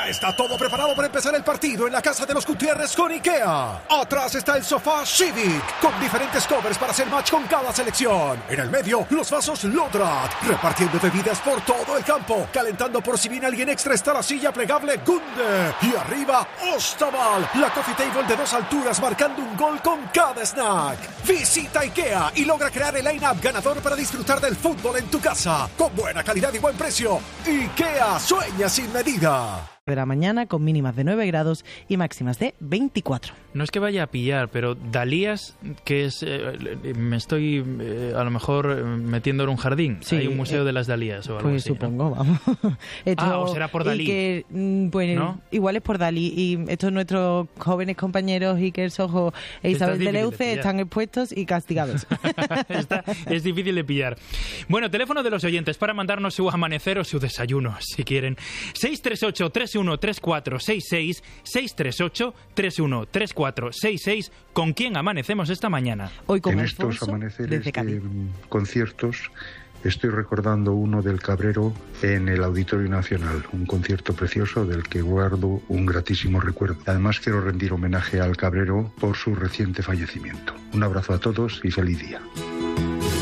Ya está todo preparado para empezar el partido en la casa de los Gutiérrez con IKEA. Atrás está el sofá Civic, con diferentes covers para hacer match con cada selección. En el medio, los vasos Lodrat, repartiendo bebidas por todo el campo. Calentando por si viene alguien extra está la silla plegable Gunde. Y arriba, Ostaval, la coffee table de 2 alturas marcando un gol con cada snack. Visita IKEA y logra crear el line-up ganador para disfrutar del fútbol en tu casa. Con buena calidad y buen precio. IKEA, sueña sin medida. De la mañana con mínimas de 9 grados y máximas de 24. No es que vaya a pillar, pero Dalías, que es... me estoy a lo mejor metiendo en un jardín. Sí, hay un museo de las Dalías o algo pues así, supongo, ¿no? vamos. O será por Dalí. Que, pues, ¿no? Igual es por Dalí. Y estos nuestros jóvenes compañeros, Iker Sojo e Isabel de Leuce, están expuestos y castigados. Es difícil de pillar. Bueno, teléfono de los oyentes para mandarnos su amanecer o su desayuno, si quieren. 638-313466, 638-313466. ¿Con quién amanecemos esta mañana? Hoy con en Alfonso, estos amaneceres de conciertos estoy recordando uno del Cabrero en el Auditorio Nacional, un concierto precioso del que guardo un gratísimo recuerdo. Además quiero rendir homenaje al Cabrero por su reciente fallecimiento. Un abrazo a todos y feliz día.